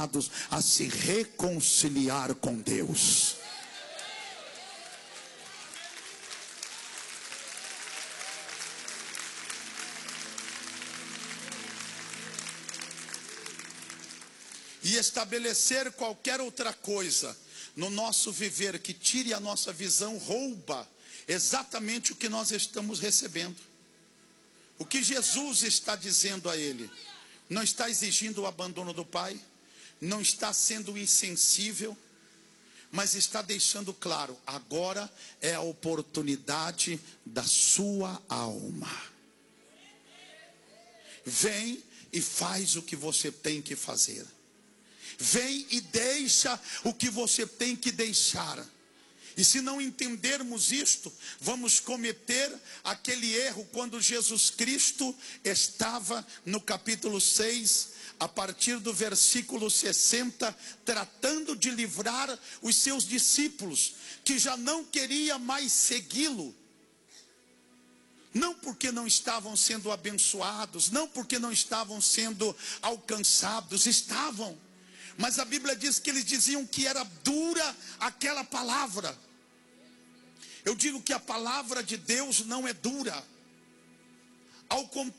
chamados a se reconciliar com Deus. E estabelecer qualquer outra coisa no nosso viver que tire a nossa visão, rouba exatamente o que nós estamos recebendo. O que Jesus está dizendo a ele, não está exigindo o abandono do Pai, não está sendo insensível, mas está deixando claro, agora é a oportunidade da sua alma. Vem e faz o que você tem que fazer. Vem e deixa o que você tem que deixar. E se não entendermos isto, vamos cometer aquele erro quando Jesus Cristo estava no capítulo 6, a partir do versículo 60, tratando de livrar os seus discípulos, que já não queriam mais segui-lo. Não porque não estavam sendo abençoados, não porque não estavam sendo alcançados, estavam. Mas a Bíblia diz que eles diziam que era dura aquela palavra. Eu digo que a palavra de Deus não é dura. Ao contrário.